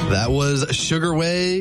That was Sugar Ray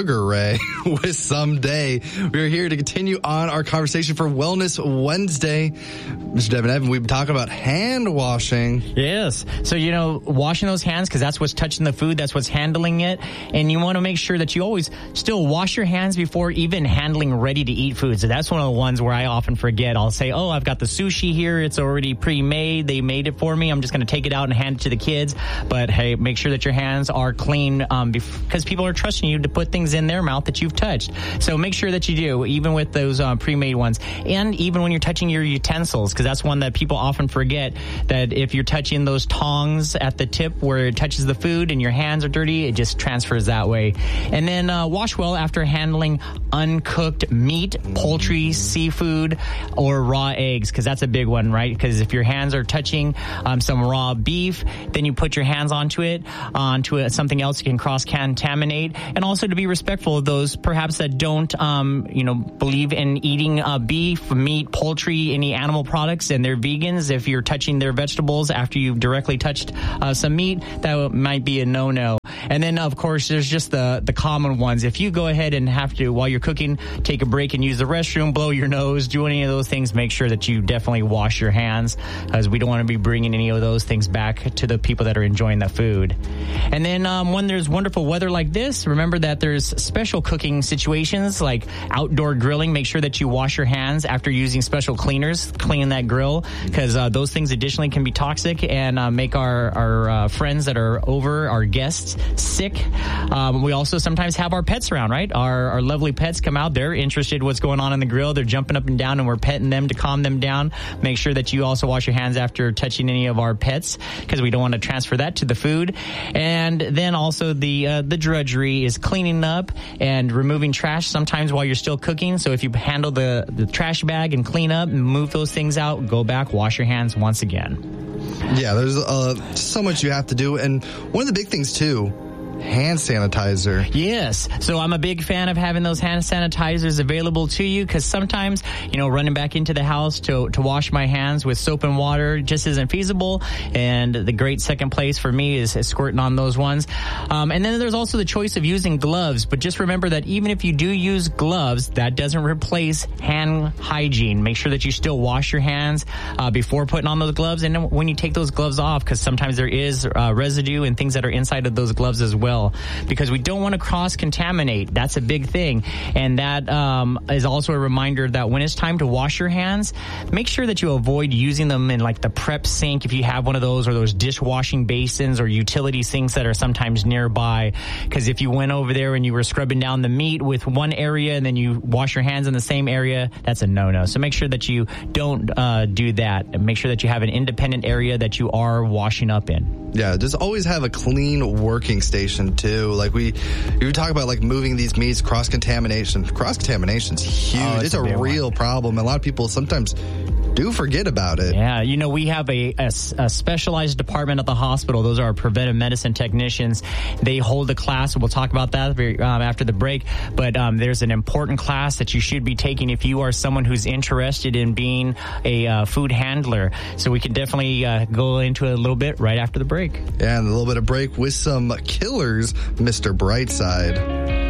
with Someday. We're here to continue on our conversation for Wellness Wednesday. Mr. Devin Evan, we've been talking about hand washing. Yes. So, washing those hands, because that's what's touching the food, that's what's handling it. And you want to make sure that you always still wash your hands before even handling ready-to-eat food. So that's one of the ones where I often forget. I'll say, I've got the sushi here. It's already pre-made. They made it for me. I'm just going to take it out and hand it to the kids. But, hey, make sure that your hands are clean because people are trusting you to put things in their mouth that you've touched. So make sure that you do, even with those pre-made ones. And even when you're touching your utensils, because that's one that people often forget, that if you're touching those tongs at the tip where it touches the food and your hands are dirty, it just transfers that way. And then wash well after handling uncooked meat, poultry, seafood, or raw eggs, because that's a big one, right? Because if your hands are touching some raw beef, then you put your hands onto something else, you can cross-contaminate. And also to be respectful of those perhaps that don't, believe in eating beef, meat, poultry, any animal products, and they're vegans. If you're touching their vegetables after you've directly touched some meat, that might be a no-no. And then, of course, there's just the common ones. If you go ahead and have to, while you're cooking, take a break and use the restroom, blow your nose, do any of those things, make sure that you definitely wash your hands, as we don't want to be bringing any of those things back to the people that are enjoying the food. And then when there's wonderful weather like this, remember that there's special cooking situations like outdoor grilling. Make sure that you wash your hands after using special cleaners, clean that grill, because those things additionally can be toxic and make our friends that are over, our guests, sick. We also sometimes have our pets around, right? Our lovely pets come out. They're interested in what's going on in the grill. They're jumping up and down, and we're petting them to calm them down. Make sure that you also wash your hands after touching any of our pets, because we don't want to transfer that to the food. And then also the drudgery is cleaning up and removing trash sometimes while you're still cooking. So if you handle the trash bag and clean up and move those things out, go back, wash your hands once again. Yeah, there's so much you have to do. And one of the big things, too, hand sanitizer. Yes. So I'm a big fan of having those hand sanitizers available to you, because sometimes, running back into the house to wash my hands with soap and water just isn't feasible. And the great second place for me is squirting on those ones. And then there's also the choice of using gloves. But just remember that even if you do use gloves, that doesn't replace hand hygiene. Make sure that you still wash your hands before putting on those gloves. And then when you take those gloves off, because sometimes there is residue and things that are inside of those gloves as well. Because we don't want to cross-contaminate. That's a big thing. And that is also a reminder that when it's time to wash your hands, make sure that you avoid using them in like the prep sink if you have one of those, or those dishwashing basins or utility sinks that are sometimes nearby. Because if you went over there and you were scrubbing down the meat with one area and then you wash your hands in the same area, that's a no-no. So make sure that you don't do that. And make sure that you have an independent area that you are washing up in. Yeah, just always have a clean working station too. Like you talk about like moving these meats, cross-contamination's huge. It's a real problem. A lot of people sometimes do forget about it. Yeah, we have a specialized department at the hospital. Those are our preventive medicine technicians. They hold a class. We'll talk about that after the break. But there's an important class that you should be taking if you are someone who's interested in being a food handler. So we can definitely go into it a little bit right after the break. Yeah, and a little bit of break with some Killers, Mr. Brightside.